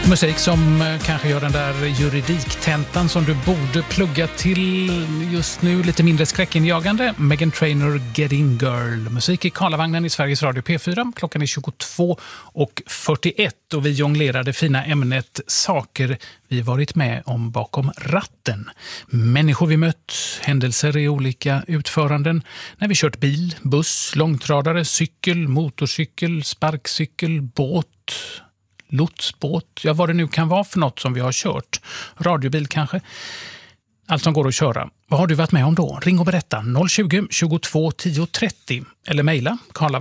Musik som kanske gör den där juridiktentan som du borde plugga till just nu lite mindre skräckinjagande. Meghan Trainor, Getting Girl. Musik i Karlavagnen i Sveriges Radio P4. Klockan är 22:41 och vi jonglerar det fina ämnet saker vi varit med om bakom ratten. Människor vi mött, händelser i olika utföranden. När vi kört bil, buss, långtradare, cykel, motorcykel, sparkcykel, båt, lotsbåt, ja vad det nu kan vara för något som vi har kört. Radiobil kanske. Allt som går att köra. Vad har du varit med om då? Ring och berätta 020 22 10 30 eller mejla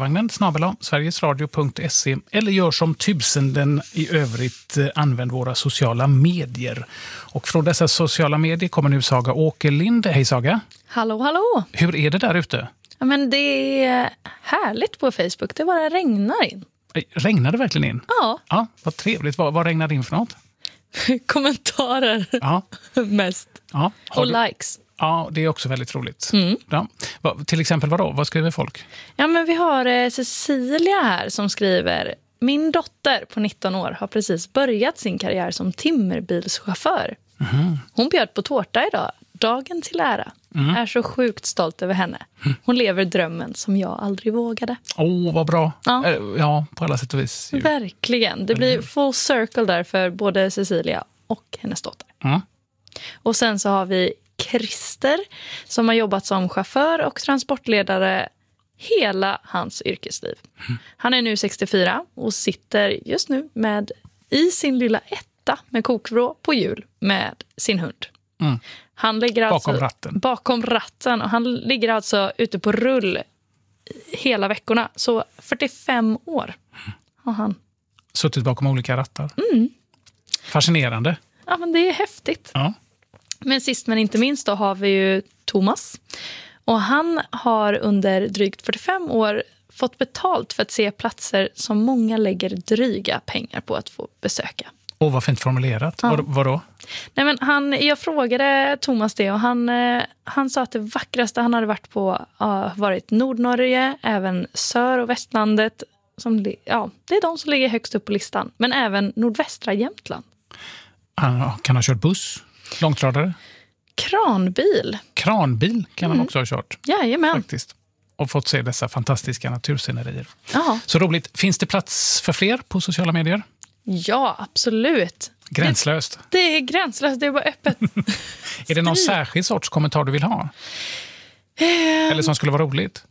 karlavagnen@sverigesradio.se eller gör som tusenden i övrigt, använd våra sociala medier. Och från dessa sociala medier kommer nu Saga Åkerlind. Hej Saga. Hallå, hallå. Hur är det där ute? Ja, men det är härligt på Facebook. Det bara regnar in. Regnar det verkligen in? Ja. Ja, vad trevligt. Vad regnar det in för något? Kommentarer Ja. mest. Ja. Och likes. Ja, det är också väldigt roligt. Mm. Ja. Till exempel vadå? Vad skriver folk? Ja, men vi har Cecilia här som skriver: min dotter på 19 år har precis börjat sin karriär som timmerbilschaufför. Hon bjöd på tårta idag. Dagen till ära. Är så sjukt stolt över henne. Hon lever drömmen som jag aldrig vågade. Vad bra. Ja. Ja, på alla sätt och vis. Verkligen. Det blir full circle där för både Cecilia och hennes dotter. Och sen så har vi Christer som har jobbat som chaufför och transportledare hela hans yrkesliv. Han är nu 64 och sitter just nu i sin lilla etta med kokvrå på hjul med sin hund. Han ligger bakom ratten och han ligger alltså ute på rull hela veckorna. Så 45 år har han suttit bakom olika rattar. Fascinerande. Ja, men det är häftigt. Ja. Men sist men inte minst då har vi ju Thomas. Och han har under drygt 45 år fått betalt för att se platser som många lägger dryga pengar på att få besöka. Vad fint formulerat. Ja. Vadå? Nej, men jag frågade Thomas det och han sa att det vackraste han hade varit på varit Nordnorge, även Sör- och Västlandet. Det är de som ligger högst upp på listan. Men även nordvästra Jämtland. Han kan ha kört buss, långtradare? Kranbil. Kranbil kan han också ha kört. Jajamän. Faktiskt. Och fått se dessa fantastiska naturscenerier. Aha. Så roligt. Finns det plats för fler på sociala medier? Ja, absolut. Gränslöst. Det är gränslöst, det är bara öppet. Är det någon särskild sorts kommentar du vill ha? Eller som skulle vara roligt?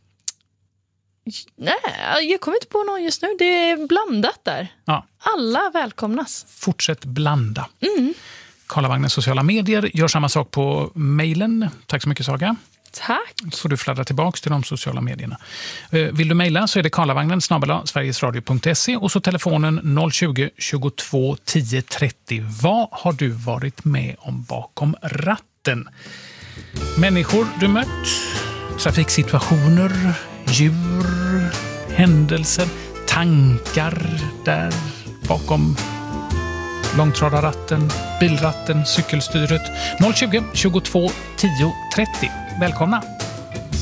Nej, jag kommer inte på någon just nu. Det är blandat där. Ja. Alla välkomnas. Fortsätt blanda. Karlavagnens sociala medier gör samma sak på mejlen. Tack så mycket Saga. Tack. Så får du fladdra tillbaka till de sociala medierna. Vill du mejla så är det karlavagnen@sverigesradio.se och så telefonen 020 22 10 30. Vad har du varit med om bakom ratten? Människor du mött, trafiksituationer, djur, händelser, tankar där bakom långtradarratten, bilratten, cykelstyret. 020 22 10 30. Välkomna!